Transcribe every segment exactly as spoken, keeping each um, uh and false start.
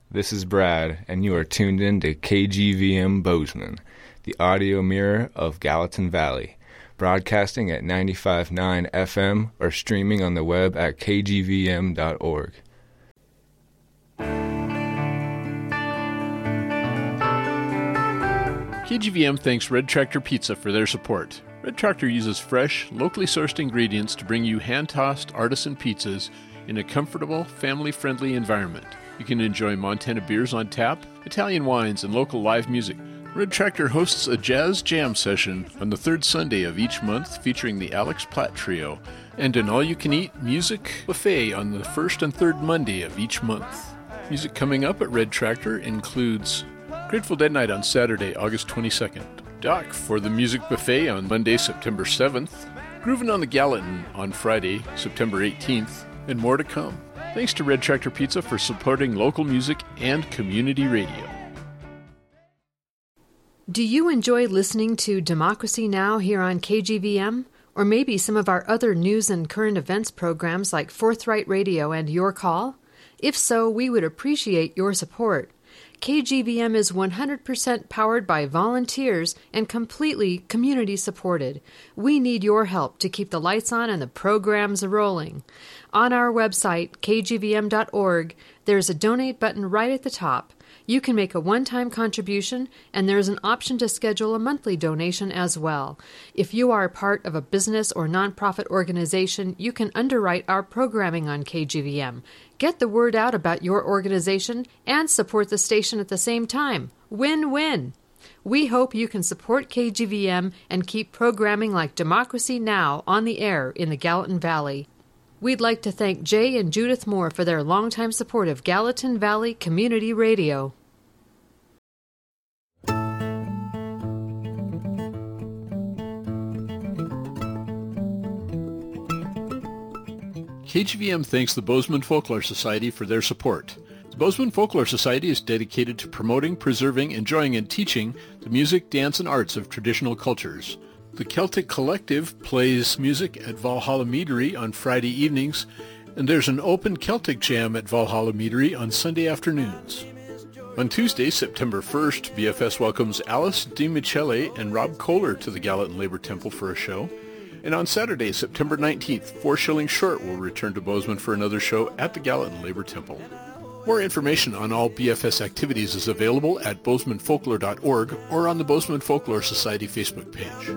This is Brad, and you are tuned in to K G V M Bozeman, the audio mirror of Gallatin Valley, broadcasting at ninety-five point nine F M or streaming on the web at k g v m dot org. K G V M thanks Red Tractor Pizza for their support. Red Tractor uses fresh, locally sourced ingredients to bring you hand-tossed artisan pizzas in a comfortable, family-friendly environment. You can enjoy Montana beers on tap, Italian wines, and local live music. Red Tractor hosts a jazz jam session on the third Sunday of each month featuring the Alex Platt Trio, and an all-you-can-eat music buffet on the first and third Monday of each month. Music coming up at Red Tractor includes Grateful Dead Night on Saturday, August twenty-second, Doc for the music buffet on Monday, September seventh, Groovin' on the Gallatin on Friday, September eighteenth, and more to come. Thanks to Red Tractor Pizza for supporting local music and community radio. Do you enjoy listening to Democracy Now! Here on K G V M? Or maybe some of our other news and current events programs like Forthright Radio and Your Call? If so, we would appreciate your support. K G V M is one hundred percent powered by volunteers and completely community supported. We need your help to keep the lights on and the programs rolling. On our website, k g v m dot org, there's a donate button right at the top. You can make a one-time contribution, and there's an option to schedule a monthly donation as well. If you are part of a business or nonprofit organization, you can underwrite our programming on K G V M. Get the word out about your organization and support the station at the same time. Win-win! We hope you can support K G V M and keep programming like Democracy Now! On the air in the Gallatin Valley. We'd like to thank Jay and Judith Moore for their longtime support of Gallatin Valley Community Radio. K G V M thanks the Bozeman Folklore Society for their support. The Bozeman Folklore Society is dedicated to promoting, preserving, enjoying, and teaching the music, dance, and arts of traditional cultures. The Celtic Collective plays music at Valhalla Meadery on Friday evenings, and there's an open Celtic Jam at Valhalla Meadery on Sunday afternoons. On Tuesday, September first, B F S welcomes Alice DiMichele and Rob Kohler to the Gallatin Labor Temple for a show. And on Saturday, September nineteenth, Four Shilling Short will return to Bozeman for another show at the Gallatin Labor Temple. More information on all B F S activities is available at bozeman folklore dot org or on the Bozeman Folklore Society Facebook page.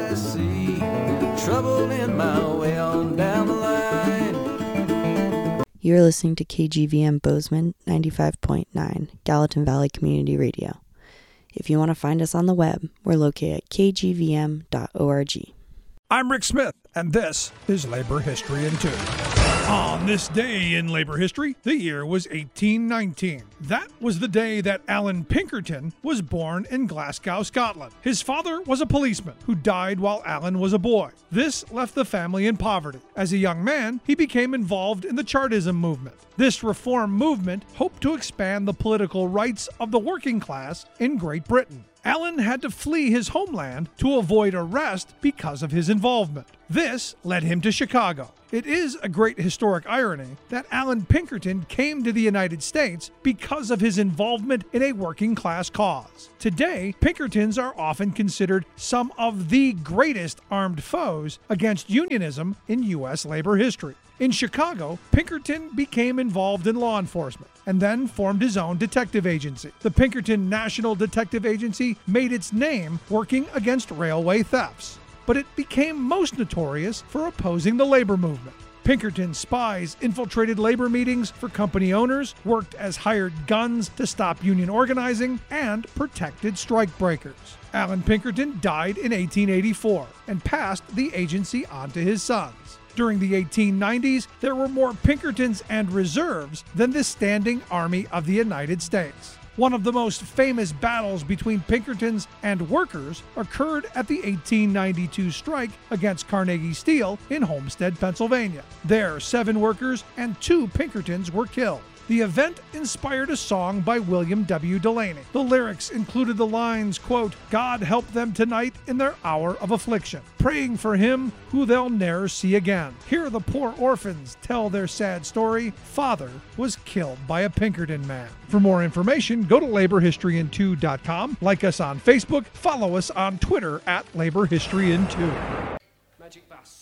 You're listening to K G V M Bozeman ninety-five point nine, Gallatin Valley Community Radio. If you want to find us on the web, we're located at k g v m dot org. I'm Rick Smith, and this is Labor History in Two. On this day in labor history, the year was eighteen nineteen. That was the day that Alan Pinkerton was born in Glasgow, Scotland. His father was a policeman who died while Alan was a boy. This left the family in poverty. As a young man, he became involved in the Chartism movement. This reform movement hoped to expand the political rights of the working class in Great Britain. Alan had to flee his homeland to avoid arrest because of his involvement. This led him to Chicago. It is a great historic irony that Alan Pinkerton came to the United States because of his involvement in a working class cause. Today, Pinkertons are often considered some of the greatest armed foes against unionism in U S labor history. In Chicago, Pinkerton became involved in law enforcement and then formed his own detective agency. The Pinkerton National Detective Agency made its name working against railway thefts, but it became most notorious for opposing the labor movement. Pinkerton spies infiltrated labor meetings for company owners, worked as hired guns to stop union organizing, and protected strikebreakers. Alan Pinkerton died in eighteen eighty-four and passed the agency on to his sons. During the eighteen nineties, there were more Pinkertons and reserves than the standing army of the United States. One of the most famous battles between Pinkertons and workers occurred at the eighteen ninety-two strike against Carnegie Steel in Homestead, Pennsylvania. There, seven workers and two Pinkertons were killed. The event inspired a song by William W. Delaney. The lyrics included the lines, quote, "God help them tonight in their hour of affliction, praying for him who they'll ne'er see again. Hear the poor orphans tell their sad story. Father was killed by a Pinkerton man." For more information, go to labor history in two dot com, like us on Facebook, follow us on Twitter at Labor History in two. Magic Bus.